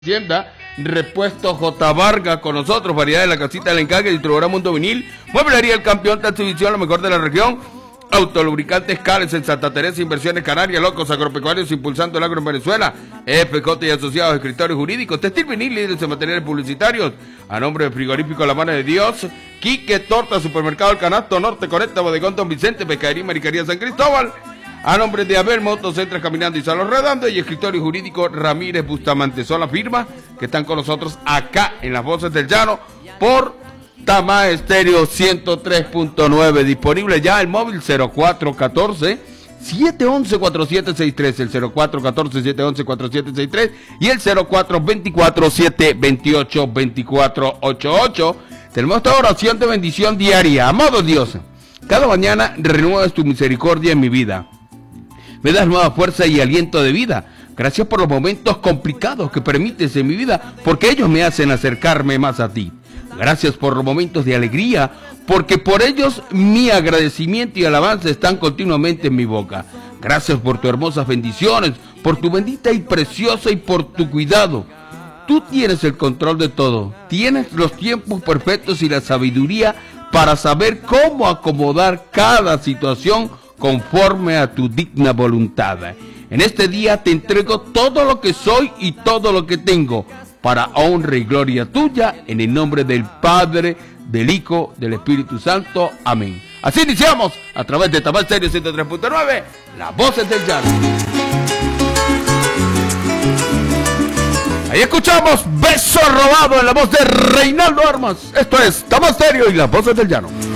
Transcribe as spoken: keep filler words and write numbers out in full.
Tienda Repuesto J. Vargas con nosotros, variedad de la casita del encaje, distribuidora Mundo Vinil, Mueblería El Campeón, Taxivisión, lo mejor de la región, Autolubricantes Cales en Santa Teresa, Inversiones Canarias, Locos Agropecuarios impulsando el agro en Venezuela, F J y Asociados, Escritorios Jurídicos, Textil Vinil, líderes en materiales publicitarios, a nombre de Frigorífico La Mano de Dios, Quique Torta, Supermercado El Canasto, Norte Conecta, Bodegón Don Vicente, Pescadería y Maricaría San Cristóbal, a nombre de Abel Motocentros Caminando y Salón Redondo y Escritorio Jurídico Ramírez Bustamante. Son las firmas que están con nosotros acá en las Voces del Llano por Tama Estéreo ciento tres punto nueve. Disponible ya el móvil cero cuatro uno cuatro, siete uno uno, cuatro siete seis tres, el cero cuatro uno cuatro, siete uno uno, cuatro siete seis tres y el cero cuatro dos cuatro, siete dos ocho, dos cuatro ocho ocho. Tenemos esta oración de bendición diaria. Amado Dios, cada mañana renuevas tu misericordia en mi vida. Me das nueva fuerza y aliento de vida. Gracias por los momentos complicados que permites en mi vida, porque ellos me hacen acercarme más a ti. Gracias por los momentos de alegría, porque por ellos mi agradecimiento y alabanza están continuamente en mi boca. Gracias por tus hermosas bendiciones, por tu bendita y preciosa y por tu cuidado. Tú tienes el control de todo. Tienes los tiempos perfectos y la sabiduría para saber cómo acomodar cada situación conforme a tu digna voluntad. En este día te entrego todo lo que soy y todo lo que tengo, para honra y gloria tuya, en el nombre del Padre, del Hijo, del Espíritu Santo. Amén. Así iniciamos, a través de Tama Estéreo ciento tres punto nueve, las Voces del Llano. Ahí escuchamos Beso Robado en la voz de Reinaldo Armas. Esto es Tama Estéreo y las Voces del Llano.